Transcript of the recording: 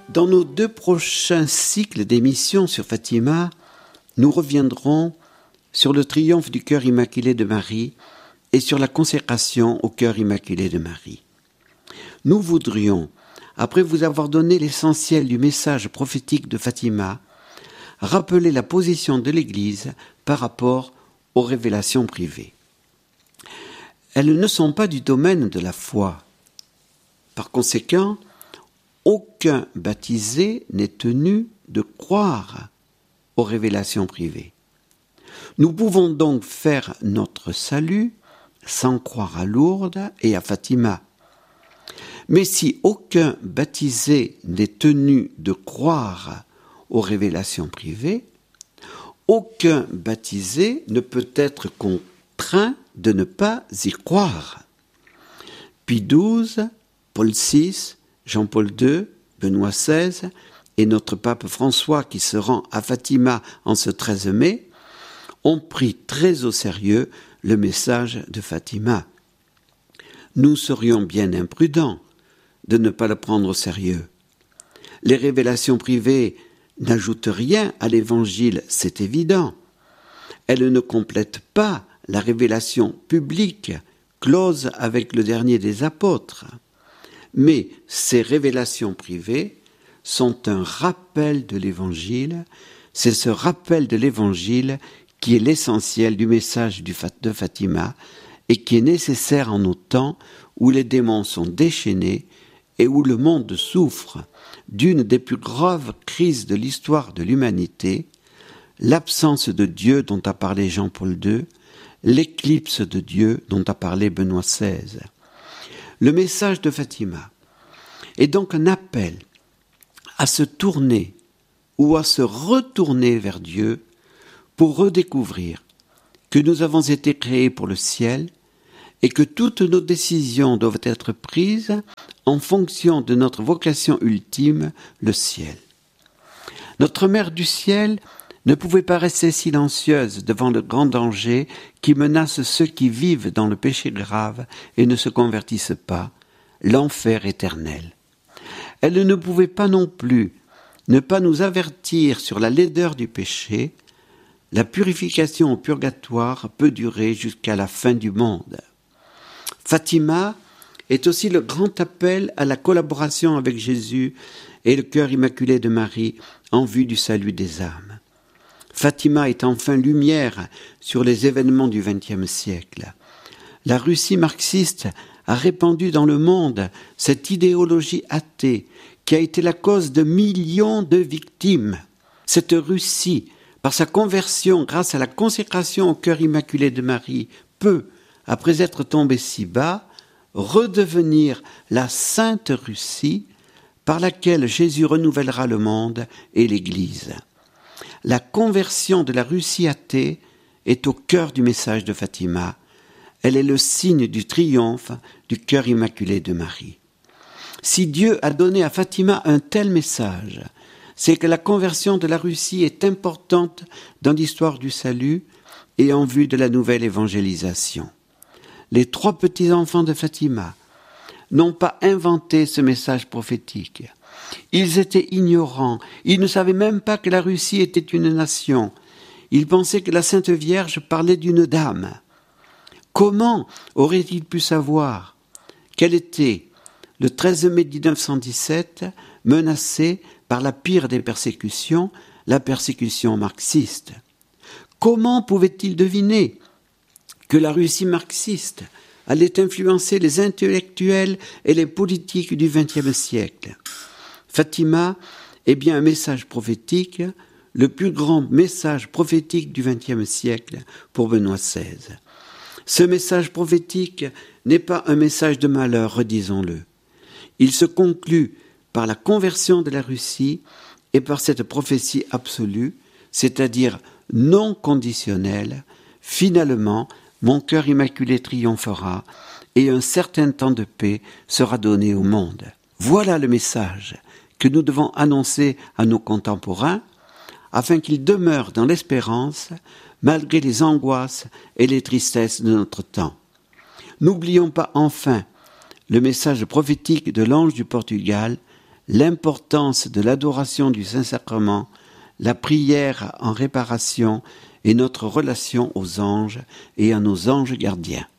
Dans nos 2 prochains cycles d'émissions sur Fatima, nous reviendrons sur le triomphe du cœur immaculé de Marie et sur la consécration au cœur immaculé de Marie. Nous voudrions, après vous avoir donné l'essentiel du message prophétique de Fatima, rappeler la position de l'Église par rapport aux révélations privées. Elles ne sont pas du domaine de la foi. Par conséquent, aucun baptisé n'est tenu de croire aux révélations privées. Nous pouvons donc faire notre salut sans croire à Lourdes et à Fatima. Mais si aucun baptisé n'est tenu de croire aux révélations privées, aucun baptisé ne peut être contraint de ne pas y croire. Pie XII, Paul VI, Jean-Paul II, Benoît XVI et notre pape François qui se rend à Fatima en ce 13 mai ont pris très au sérieux le message de Fatima. Nous serions bien imprudents de ne pas le prendre au sérieux. Les révélations privées n'ajoutent rien à l'évangile, c'est évident. Elles ne complètent pas la révélation publique, close avec le dernier des apôtres. Mais ces révélations privées sont un rappel de l'évangile. C'est ce rappel de l'évangile qui est l'essentiel du message de Fatima et qui est nécessaire en nos temps où les démons sont déchaînés et où le monde souffre d'une des plus graves crises de l'histoire de l'humanité, l'absence de Dieu dont a parlé Jean-Paul II, l'éclipse de Dieu dont a parlé Benoît XVI. Le message de Fatima est donc un appel à se tourner ou à se retourner vers Dieu pour redécouvrir que nous avons été créés pour le ciel et que toutes nos décisions doivent être prises en fonction de notre vocation ultime, le ciel. Notre Mère du ciel ne pouvait pas rester silencieuse devant le grand danger qui menace ceux qui vivent dans le péché grave et ne se convertissent pas, l'enfer éternel. Elle ne pouvait pas non plus ne pas nous avertir sur la laideur du péché. La purification au purgatoire peut durer jusqu'à la fin du monde. Fatima est aussi le grand appel à la collaboration avec Jésus et le cœur immaculé de Marie en vue du salut des âmes. Fatima est enfin lumière sur les événements du XXe siècle. La Russie marxiste a répandu dans le monde cette idéologie athée qui a été la cause de millions de victimes. Cette Russie, par sa conversion grâce à la consécration au cœur immaculé de Marie, peut, après être tombée si bas, redevenir la Sainte Russie par laquelle Jésus renouvellera le monde et l'Église. La conversion de la Russie athée est au cœur du message de Fatima. Elle est le signe du triomphe du cœur immaculé de Marie. Si Dieu a donné à Fatima un tel message, c'est que la conversion de la Russie est importante dans l'histoire du salut et en vue de la nouvelle évangélisation. Les 3 petits-enfants de Fatima n'ont pas inventé ce message prophétique. Ils étaient ignorants, ils ne savaient même pas que la Russie était une nation. Ils pensaient que la Sainte Vierge parlait d'une dame. Comment auraient-ils pu savoir qu'elle était, le 13 mai 1917, menacée par la pire des persécutions, la persécution marxiste? Comment pouvaient-ils deviner que la Russie marxiste allait influencer les intellectuels et les politiques du XXe siècle? Fatima est bien un message prophétique, le plus grand message prophétique du XXe siècle pour Benoît XVI. Ce message prophétique n'est pas un message de malheur, redisons-le. Il se conclut par la conversion de la Russie et par cette prophétie absolue, c'est-à-dire non conditionnelle. Finalement, mon cœur immaculé triomphera et un certain temps de paix sera donné au monde. Voilà le message que nous devons annoncer à nos contemporains afin qu'ils demeurent dans l'espérance malgré les angoisses et les tristesses de notre temps. N'oublions pas enfin le message prophétique de l'ange du Portugal, l'importance de l'adoration du Saint-Sacrement, la prière en réparation et notre relation aux anges et à nos anges gardiens.